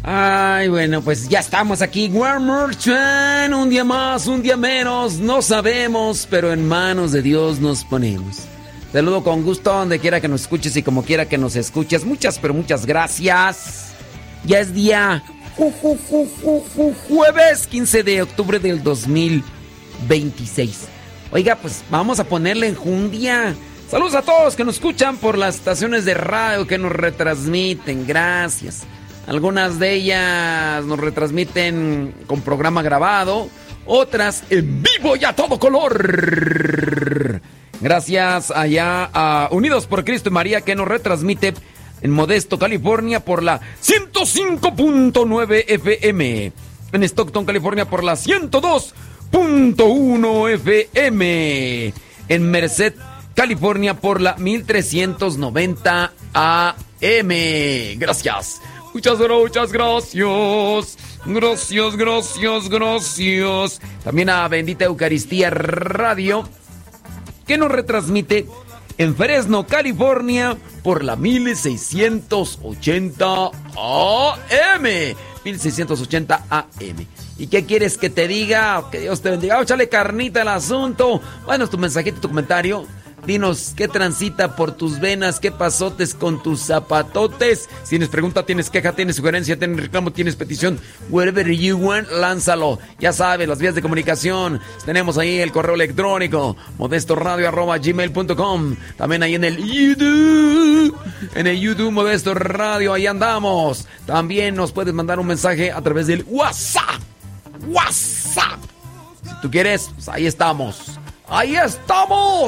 Ay, bueno, pues ya estamos aquí. One more time. Un día más, un día menos. No sabemos, pero en manos de Dios nos ponemos. Te saludo con gusto donde quiera que nos escuches y como quiera que nos escuches. Muchas, pero muchas gracias. Ya es día jueves 15 de octubre del 2026. Oiga, pues vamos a ponerle enjundia. Saludos a todos que nos escuchan por las estaciones de radio que nos retransmiten. Gracias. Algunas de ellas nos retransmiten con programa grabado, otras en vivo y a todo color. Gracias allá a Unidos por Cristo y María, que nos retransmite en Modesto, California por la 105.9 FM. En Stockton, California por la 102.1 FM. En Merced, California por la 1390 AM. Gracias. Muchas gracias. Gracias. También a Bendita Eucaristía Radio, que nos retransmite en Fresno, California, por la 1680 AM. 1680 AM. ¿Y qué quieres que te diga? Que Dios te bendiga. Échale carnita al asunto. Bueno, tu mensajito, tu comentario. Dinos qué transita por tus venas, qué pasotes con tus zapatotes. Si tienes pregunta, tienes queja, tienes sugerencia, tienes reclamo, tienes petición, wherever you want, lánzalo. Ya sabes, las vías de comunicación. Tenemos ahí el correo electrónico, modestoradio@gmail.com. También ahí en el YouTube. En el YouTube Modesto Radio, ahí andamos. También nos puedes mandar un mensaje a través del WhatsApp. Si tú quieres, pues ahí estamos. ¡Ahí estamos!